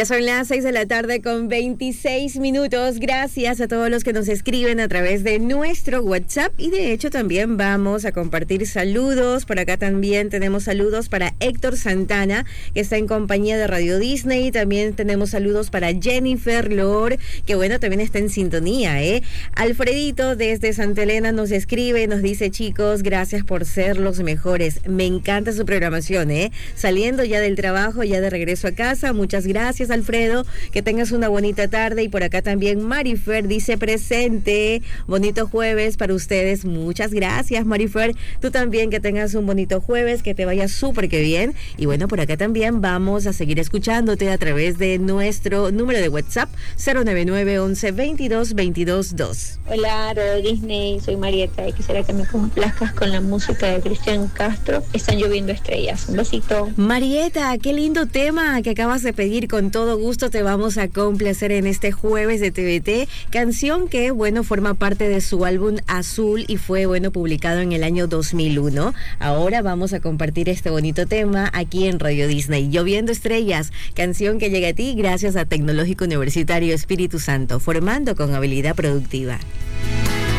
Ya son las 6 de la tarde con 26 minutos. Gracias a todos los que nos escriben a través de nuestro WhatsApp. Y de hecho también vamos a compartir saludos. Por acá también tenemos saludos para Héctor Santana, que está en compañía de Radio Disney. También tenemos saludos para Jennifer Lor, que bueno, también está en sintonía, ¿eh? Alfredito desde Santa Elena nos escribe, nos dice: chicos, gracias por ser los mejores. Me encanta su programación, ¿eh? Saliendo ya del trabajo, ya de regreso a casa. Muchas gracias, Alfredo, que tengas una bonita tarde. Y por acá también Marifer dice presente, bonito jueves para ustedes. Muchas gracias, Marifer, tú también que tengas un bonito jueves, que te vaya súper que bien. Y bueno, por acá también vamos a seguir escuchándote a través de nuestro número de WhatsApp 099 11 22 22 2. Hola, Radio Disney, soy Marieta y quisiera que me complazcas con la música de Cristian Castro, Están lloviendo estrellas. Un besito. Marieta, qué lindo tema que acabas de pedir. Con todo gusto te vamos a complacer en este jueves de TVT, canción que, bueno, forma parte de su álbum Azul y fue, bueno, publicado en el año 2001. Ahora vamos a compartir este bonito tema aquí en Radio Disney. Lloviendo estrellas, canción que llega a ti gracias a Tecnológico Universitario Espíritu Santo, formando con habilidad productiva.